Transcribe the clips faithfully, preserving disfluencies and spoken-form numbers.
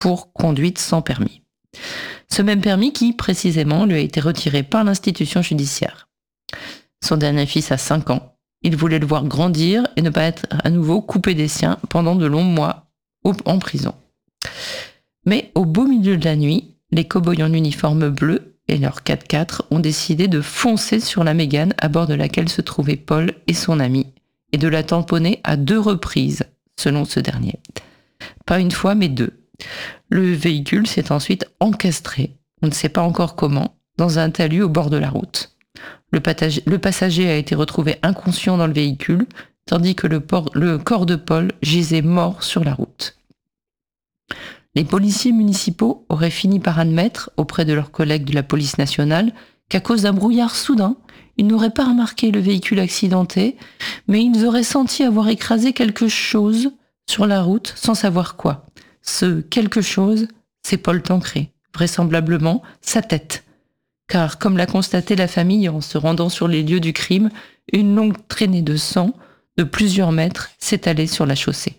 pour conduite sans permis. Ce même permis qui, précisément, lui a été retiré par l'institution judiciaire. Son dernier fils a cinq ans. Il voulait le voir grandir et ne pas être à nouveau coupé des siens pendant de longs mois en prison. Mais au beau milieu de la nuit, les cow-boys en uniforme bleu et leur quatre-quatre ont décidé de foncer sur la Mégane à bord de laquelle se trouvaient Paul et son ami et de la tamponner à deux reprises, selon ce dernier. Pas une fois, mais deux. Le véhicule s'est ensuite encastré, on ne sait pas encore comment, dans un talus au bord de la route. Le, patage- le passager a été retrouvé inconscient dans le véhicule, tandis que le, por- le corps de Paul gisait mort sur la route. Les policiers municipaux auraient fini par admettre, auprès de leurs collègues de la police nationale, qu'à cause d'un brouillard soudain, ils n'auraient pas remarqué le véhicule accidenté, mais ils auraient senti avoir écrasé quelque chose sur la route sans savoir quoi. Ce quelque chose, c'est Paul Tancré, vraisemblablement sa tête. Car, comme l'a constaté la famille en se rendant sur les lieux du crime, une longue traînée de sang de plusieurs mètres s'étalait sur la chaussée.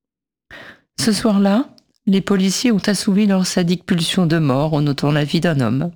Ce soir-là, les policiers ont assouvi leur sadique pulsion de mort en ôtant la vie d'un homme.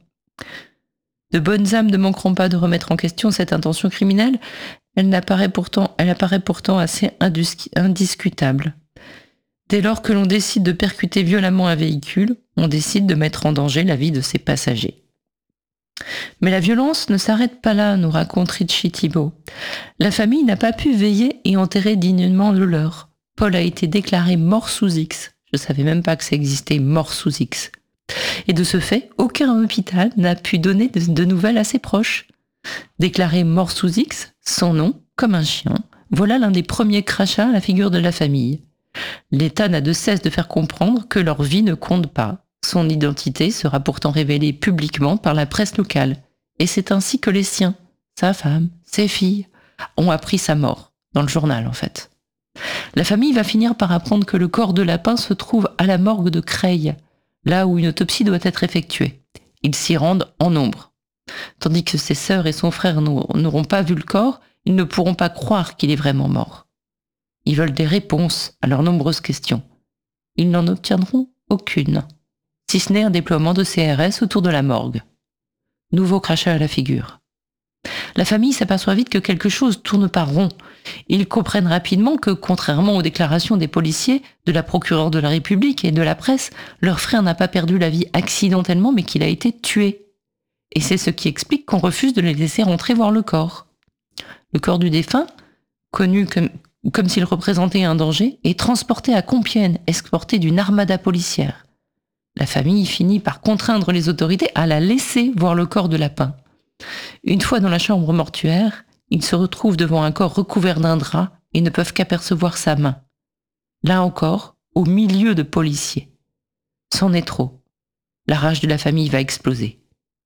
De bonnes âmes ne manqueront pas de remettre en question cette intention criminelle, elle apparaît pourtant, elle apparaît pourtant assez indus- indiscutable. Dès lors que l'on décide de percuter violemment un véhicule, on décide de mettre en danger la vie de ses passagers. Mais la violence ne s'arrête pas là, nous raconte Richie Thibault. La famille n'a pas pu veiller et enterrer dignement le leur. Paul a été déclaré mort sous X. Je savais même pas que ça existait, mort sous X. Et de ce fait, aucun hôpital n'a pu donner de, de nouvelles à ses proches. Déclaré mort sous X, son nom, comme un chien, voilà l'un des premiers crachats à la figure de la famille. L'État n'a de cesse de faire comprendre que leur vie ne compte pas. Son identité sera pourtant révélée publiquement par la presse locale. Et c'est ainsi que les siens, sa femme, ses filles, ont appris sa mort, dans le journal en fait. La famille va finir par apprendre que le corps de Lapin se trouve à la morgue de Creil, là où une autopsie doit être effectuée. Ils s'y rendent en nombre. Tandis que ses sœurs et son frère n'auront pas vu le corps, ils ne pourront pas croire qu'il est vraiment mort. Ils veulent des réponses à leurs nombreuses questions. Ils n'en obtiendront aucune, si ce n'est un déploiement de C R S autour de la morgue. Nouveau crachat à la figure. La famille s'aperçoit vite que quelque chose tourne pas rond. Ils comprennent rapidement que, contrairement aux déclarations des policiers, de la procureure de la République et de la presse, leur frère n'a pas perdu la vie accidentellement, mais qu'il a été tué. Et c'est ce qui explique qu'on refuse de les laisser rentrer voir le corps. Le corps du défunt, connu comme, comme s'il représentait un danger, est transporté à Compiègne, escorté d'une armada policière. La famille finit par contraindre les autorités à la laisser voir le corps de Lapin. Une fois dans la chambre mortuaire, ils se retrouvent devant un corps recouvert d'un drap et ne peuvent qu'apercevoir sa main. Là encore, au milieu de policiers. C'en est trop. La rage de la famille va exploser.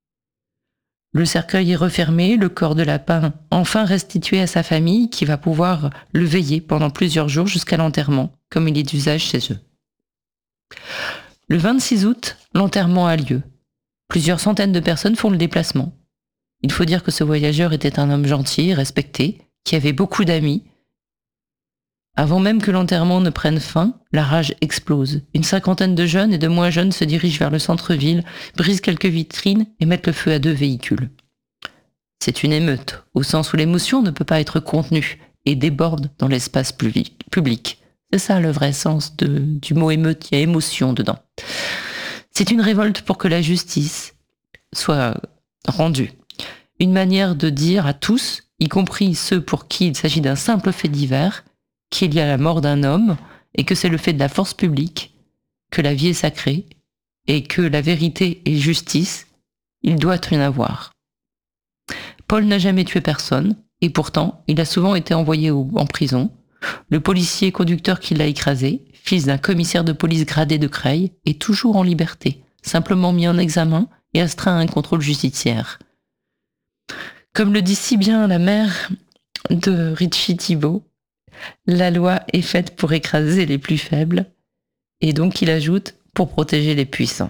Le cercueil est refermé, le corps de Lapin enfin restitué à sa famille qui va pouvoir le veiller pendant plusieurs jours jusqu'à l'enterrement, comme il est d'usage chez eux. Le vingt-six août, l'enterrement a lieu. Plusieurs centaines de personnes font le déplacement. Il faut dire que ce voyageur était un homme gentil, respecté, qui avait beaucoup d'amis. Avant même que l'enterrement ne prenne fin, la rage explose. Une cinquantaine de jeunes et de moins jeunes se dirigent vers le centre-ville, brisent quelques vitrines et mettent le feu à deux véhicules. C'est une émeute, au sens où l'émotion ne peut pas être contenue et déborde dans l'espace public. C'est ça le vrai sens de, du mot émeute, il y a émotion dedans. C'est une révolte pour que la justice soit rendue. Une manière de dire à tous, y compris ceux pour qui il s'agit d'un simple fait divers, qu'il y a la mort d'un homme et que c'est le fait de la force publique, que la vie est sacrée et que la vérité est justice, il doit rien avoir. Paul n'a jamais tué personne et pourtant il a souvent été envoyé en prison. Le policier conducteur qui l'a écrasé, fils d'un commissaire de police gradé de Creil, est toujours en liberté, simplement mis en examen et astreint à un contrôle judiciaire. Comme le dit si bien la mère de Richie Thibault, la loi est faite pour écraser les plus faibles, et donc il ajoute pour protéger les puissants.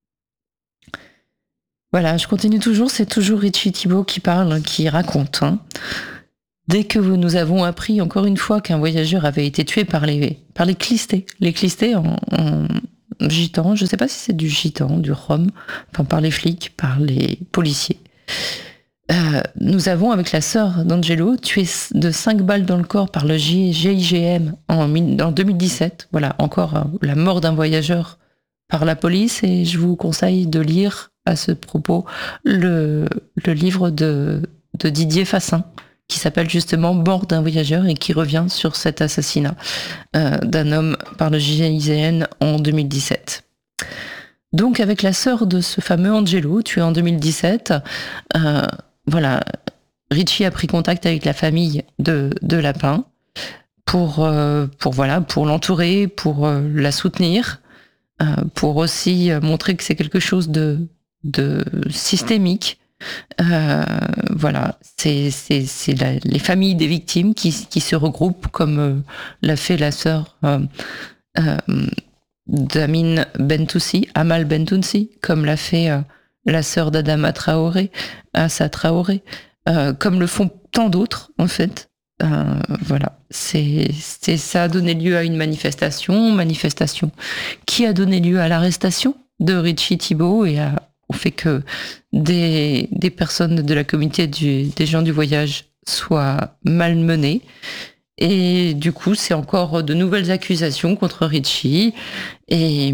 Voilà, je continue toujours, c'est toujours Richie Thibault qui parle, qui raconte. Hein. Dès que nous avons appris encore une fois qu'un voyageur avait été tué par les, par les clistés, les clistés en, en, gitan, je ne sais pas si c'est du gitan, du rhum, enfin par les flics, par les policiers. Euh, nous avons, avec la sœur d'Angelo, tué de cinq balles dans le corps par le G I G M en, en deux mille dix-sept. Voilà, encore euh, la mort d'un voyageur par la police, et je vous conseille de lire à ce propos le, le livre de, de Didier Fassin, qui s'appelle justement Mort d'un voyageur et qui revient sur cet assassinat euh, d'un homme par le G I G N en deux mille dix-sept. Donc avec la sœur de ce fameux Angelo, tué en deux mille dix-sept, euh, voilà, Richie a pris contact avec la famille de, de Lapin pour, euh, pour, voilà, pour l'entourer, pour euh, la soutenir, euh, pour aussi montrer que c'est quelque chose de, de systémique. Euh, voilà, c'est, c'est, c'est la, les familles des victimes qui, qui se regroupent, comme euh, l'a fait la sœur euh, euh, d'Amin Bentoussi, Amal Bentoussi, comme l'a fait euh, la sœur d'Adama Traoré, Assa Traoré, euh, comme le font tant d'autres, en fait. Euh, voilà, c'est, c'est, ça a donné lieu à une manifestation, manifestation qui a donné lieu à l'arrestation de Richie Thibault et à, au fait que des, des personnes de la communauté du, des gens du voyage soient malmenées. Et du coup, c'est encore de nouvelles accusations contre Richie et,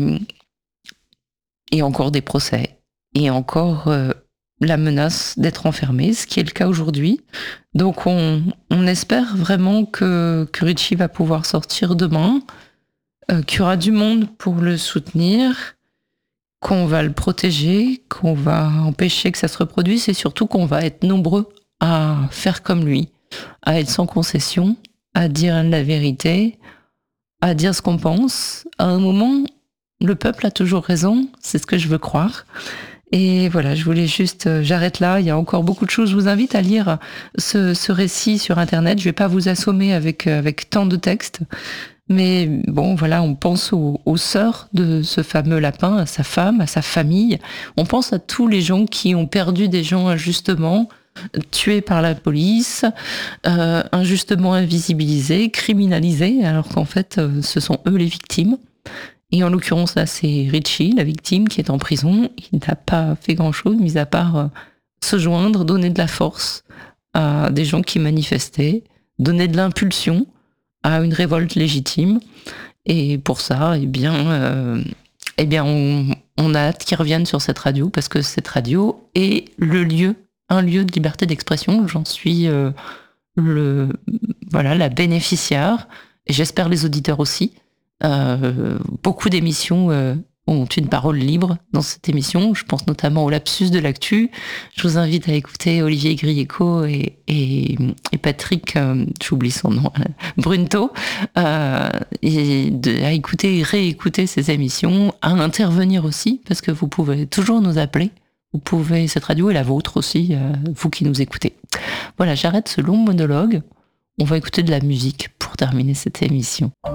et encore des procès et encore euh, la menace d'être enfermé, ce qui est le cas aujourd'hui. Donc on, on espère vraiment que, que Richie va pouvoir sortir demain, euh, qu'il y aura du monde pour le soutenir, qu'on va le protéger, qu'on va empêcher que ça se reproduise et surtout qu'on va être nombreux à faire comme lui, à être sans concession, à dire la vérité, à dire ce qu'on pense. À un moment, le peuple a toujours raison, c'est ce que je veux croire. Et voilà, je voulais juste, j'arrête là, il y a encore beaucoup de choses. Je vous invite à lire ce, ce récit sur Internet. Je vais pas vous assommer avec, avec tant de textes. Mais bon, voilà, on pense aux, aux sœurs de ce fameux Lapin, à sa femme, à sa famille. On pense à tous les gens qui ont perdu des gens injustement, tués par la police, euh, injustement invisibilisés, criminalisés, alors qu'en fait, euh, ce sont eux les victimes. Et en l'occurrence, là, c'est Richie, la victime, qui est en prison. Il n'a pas fait grand-chose, mis à part euh, se joindre, donner de la force à des gens qui manifestaient, donner de l'impulsion à une révolte légitime. Et pour ça, eh bien, euh, eh bien on, on a hâte qu'ils reviennent sur cette radio, parce que cette radio est le lieu, un lieu de liberté d'expression. J'en suis euh, le, voilà, la bénéficiaire, et j'espère les auditeurs aussi. Euh, beaucoup d'émissions euh, ont une parole libre dans cette émission. Je pense notamment au lapsus de l'actu. Je vous invite à écouter Olivier Grieco et, et, et Patrick, euh, j'oublie son nom, Brunto, euh, et de, à écouter et réécouter ces émissions, à intervenir aussi, parce que vous pouvez toujours nous appeler. Vous pouvez, cette radio est la vôtre aussi, euh, vous qui nous écoutez. Voilà, j'arrête ce long monologue. On va écouter de la musique pour terminer cette émission.